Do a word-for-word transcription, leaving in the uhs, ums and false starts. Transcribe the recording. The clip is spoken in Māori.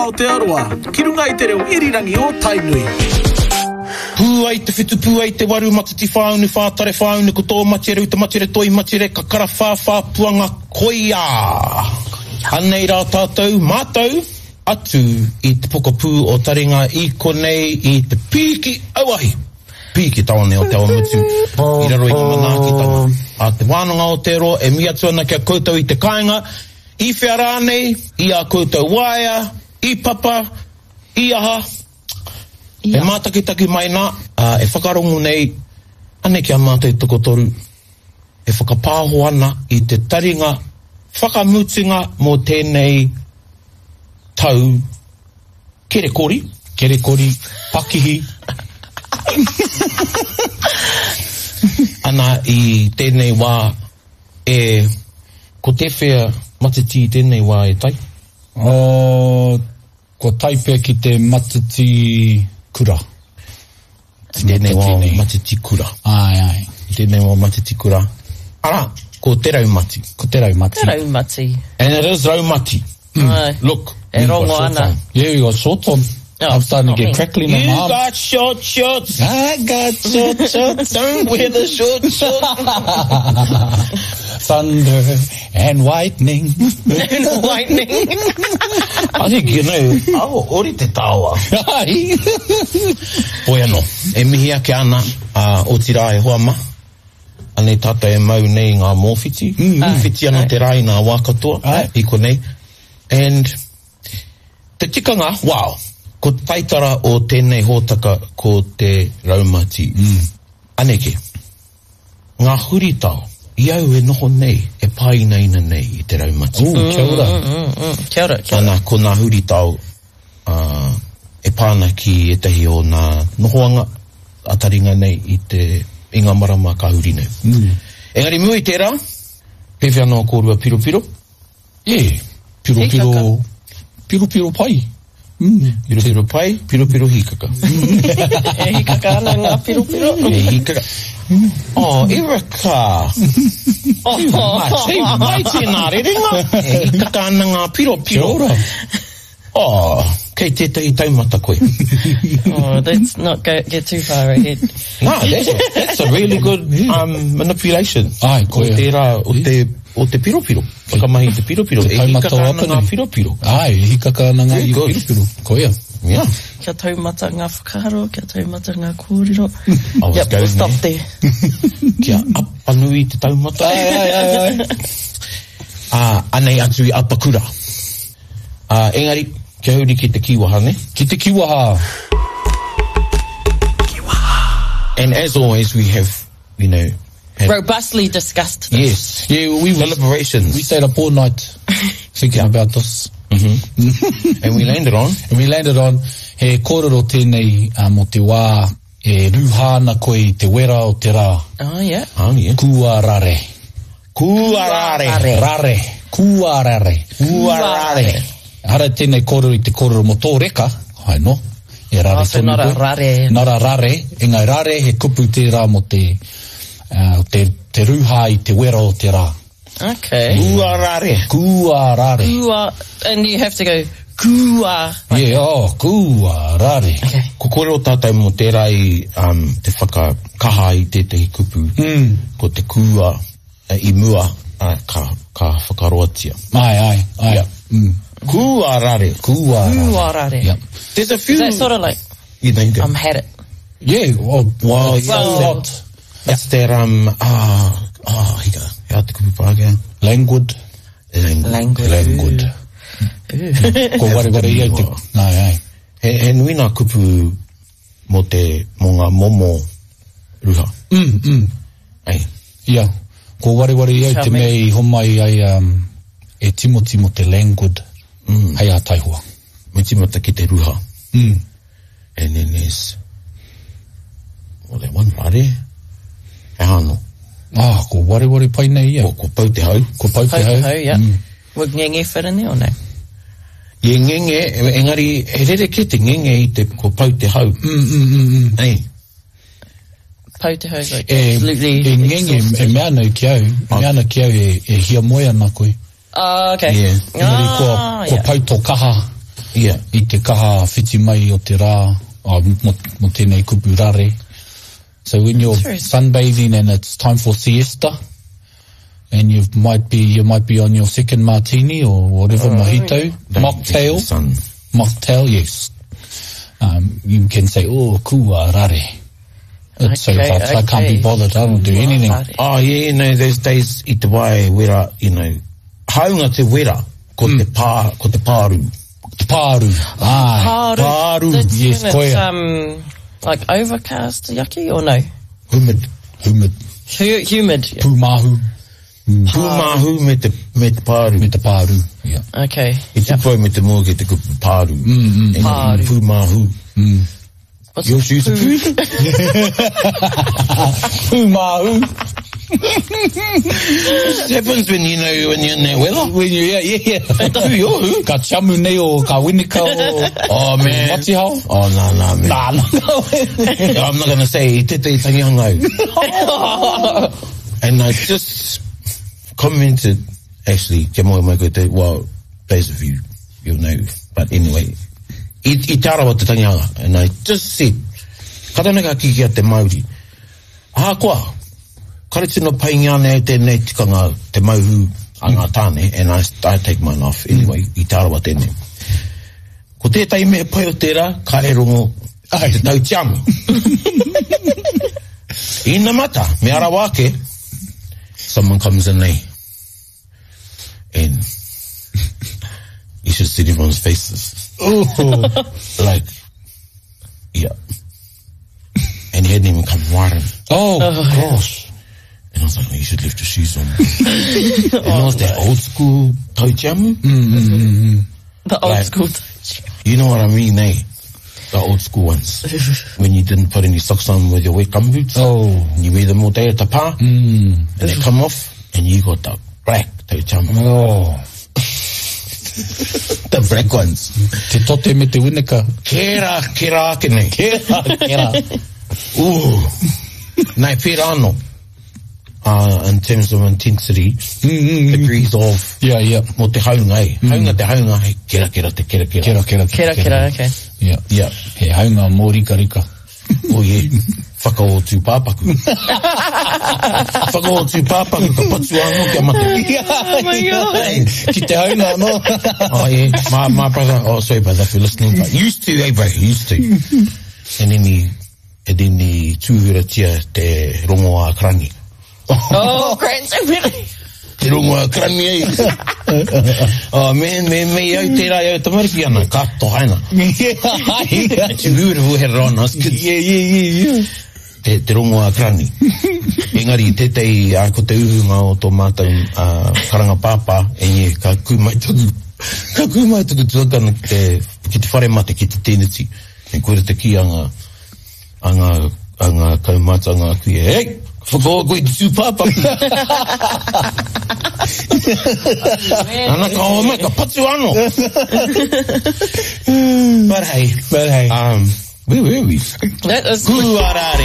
Aotearoa, ki runga i te reo irirangi o Tainui. Pūai te whitu, pūai te waru, matiti whaunu, whātare whaunu, ko tō machere, uta machere, toi machere, kakara whāwhā puanga koia. Anei rā tātou, mātou, atu i te pokapū o taringa i konei i te pīki auahi. Pīki taone o te awamutu, i raro i ki manaakitanga. A te wānanga o te ro, e mi atu ana kia koutou i te kāinga, i whea rānei, i a koutou waia, i papa, i aha. E mātakitaki mai nā, uh, e whakarongo nei, ane kia mātou toko toru, e whakapāho ana i te taringa, whakamutinga mō tēnei tau, kerekori, kerekori, pakihi, ana i tēnei wā, e, ko te whea matiti tēnei wā e tai? O, ko taipea ki te matiti kura. Tēnei wā matiti kura. Ai, ai. Tēnei wā matiti kura. Ara, ko te raumati. Ko te raumati. Te raumati. And it is raumati. Mm. Look. E rongo ana. Yeah, we got short on. Oh, I'm starting to get me. Crackly in my you arm. got short shorts. I got short shorts. Don't wear the short shorts. Thunder and lightning. And lightning. I think, you know, aho, ori te tāua. Ai. Poi anō, e mihi ake ana uh, o tira e hoa ma. Anei tata e mau nei ngā mōwhiti. Mm, mm. Whiti ana te rai ngā wākatoa. Ai. I konei. And te tikanga, wow. Ko taitara o tēnei hōtaka ko te raumati. Mm. Aneke, ngā huritau, iau e noho nei, e pāina ina nei i te raumati. Ooh, kia ora. Mm, mm, mm. Kia ora, kia ora. Ana, ko ngā huritau, uh, e pāna ki etahi o ngā nohoanga ataringa nei i te inga marama ka huri nei. Mm. Engari mua i tērā, pewhi anō kōrua piro piro. Yeah, piro piro, piro piro pai. Mm. Piro piro pai, piro piro hikaka. E hikaka ana ngā piro piro. E hikaka. Oh, Erika. Oh, mai, mai tēnā rerenga. E hikaka ana ngā piro piro. Kia ora. Oh, kei tētahi taumata koe. Oh, let's not go, get too far ahead. No, that's a, that's a really good um, manipulation. Ai, koe. O te rā, o te, o te piro piro. Whakamahi te piro piro. E hikaka ana ngā piro piro. Ai, hikaka ana ngā piro piro. Koea. Yeah. Kia taumata ngā whakaro, kia taumata ngā kōrero. Yep, we'll stop there. Kia apanui te taumata. Ai, ai, ai, ai. Ah, anei atu i Apakura. Ah, engari, kia huri ki te kiwaha, ne? Ki te kiwaha. Kiwaha. And as always, we have, you know, have robustly discussed this. Yes. Yeah, we deliberations. We stayed up all night thinking yeah. about this. Mm-hmm. And we landed on? And we landed on, he kōrero tēnei uh, mo te wā, e ruhāna koe i te wera o te rā. Oh, yeah. Oh, yeah. Kua rare. Kua rare. Rare. Kua rare. Kua rare. Hara tēnei kōrero i te kōrero mo tō reka, hai no? E rare oh, so tonu nara koe. rare. Nara rare. E ngai rare, he kupu te rā mo te, uh, te, te ruhā i te wera o te rā. Okay. Kua rare. Kua rare. Kua, and you have to go, kua. Like, yeah, oh, kua rare. Okay. Ko kōrero tātai mo tērā i um, te whakakaha i tētahi kupu. Mm. Ko te kua uh, i mua uh, ka, ka whakaroatia. Ai, ai, ai. Yeah. Mm. Kua rare. Kua rare. Kua rare. Yep. There's a few. Is that sort of like, you know, I'm had it. Yeah, well, wow, well, yeah. Hot. That's that, um, ah, ah, hika, hea te kupu pākea. Languid. Languid. Languid. Ko ware ware iau te, nai, ai. He, he nui nā kupu mo te, mo ngā momo ruha. Mm, mm. Ai. Ia. Ko ware ware iau te mea i homai ai, um, e timoti mo te languid. Mm. Hei a taihua. Me timota ki te ruha. Mm. And then there's, well, that one rare. He hano. Ah, ko ware ware pai nei ia. Ko, ko pau te hau. Ko pau te hau. Pau te hau, yeah. Mm. Would ngenge fit in there or no? Ie ngenge, engari, he rere ke te ngenge i te ko pau te hau. Mm, mm, mm, mm. Ei. Pau te hau is like E, absolutely e ngenge, e mea nei ki au. Oh. Mea nei ki au e, e hia moe ana koe. Oh, okay. Yeah. Engari, Ah, kua, kua yeah. pau tō kaha. Yeah. I te kaha whiti mai o te rā, oh, mo, mo tēnei kupu rare. So when you're sunbathing and it's time for siesta, and you might be you might be on your second martini or whatever, oh, mojito, mocktail, mocktail, yes. Um, you can say, oh, kua rare. Okay, so if I, okay. I can't be bothered, I don't do anything. Oh, yeah, you know, there's days i te wae wera, you know, haunga te wera, ko mm. te pā, ko te pāru. Te pāru. Ah, pāru. Pāru. That's yes, when it's, um, like overcast, yucky, or no? Humid. Humid. Hu humid. Yeah. Pūmahu. Mm. Pūmahu me te, me te pāru. Me te pāru, yeah. Okay. E te poi me te mua ke te kupu pāru. Mm, mm, pāru. Pūmahu. Mm. What's your shoes are poo? Pūmahu. What happens when you know, when you're in that weather? When you, yeah, yeah, yeah. Ka chamu nei o ka winika o... Oh, man. Matihau? Oh, no, no, man. Nah, no. I'm not going to say, te te tangihangau. And I just commented, actually, ke moe mai koe te, well, those of you, you'll know, but anyway, I, I te arawa te tangihanga, and I just said, katana ka kiki a te Māori, aha koa, kare tino painga nei tēnei tikanga te mauhu a ngā tāne, and I, I take mine off anyway, i te arawa tēnei. Ko tētai mea pai o tērā, ka e rongo, ai, te tau tiamu. Ina mata, me ara wake, someone comes in there, and you should see everyone's faces. Oh, like, yeah. And he hadn't even come warm. Oh, oh gosh. And I was like, oh, you should lift your shoes on. And it was that old school tau tiamu. Mm-hmm. The old like, school. You know what I mean, eh? The old school ones. When you didn't put any socks on with your wet gum boots. Oh. And you wear them all day at the pa. Mm. And they come off, and you got the black tau tiamu. Oh. The black ones. Te tote me te winika. Kera, kera ake nei. Kera, kera. Ooh. Nai pera anō. Uh, in terms of intensity, mm-hmm. degrees of, yeah, yeah. mo te haunga e. Mm. Haunga te haunga he kera kera te kera kera. Kera kera. Kera kera, okay. Yeah. Yeah. He haunga mō rika rika. Oh yeah. Whakaotu pāpaku. Whakaotu pāpaku ka patu anō kia mate. Oh my God. Ki te haunga anō. Oh yeah. My, my brother, oh sorry brother if you're listening, but used to, eh bro, used to. And then he, and then he tūhura tia te rongo a krani. Oh, great. Te rongo a krani e. Oh man, man, me au tērā au tamariki ana, kato haina. It's beautiful here on us kids. Yeah, yeah, yeah, yeah. Te, te rongo a krani. Engari, tetei a ko te uhunga o tō mātou uh, karanga pāpā, e nye, ka kūmai tuku, ka kūmai tuku tuakana ki te, ki te whare mate, ki te tēneti. E kore te ki anga, anga, anga kaumata, anga kui, hei! Whakao koe te tūpāpa. Ana ka o mai, ka patu anō. But hey, but hey. Um, where were we? That was Kuarare.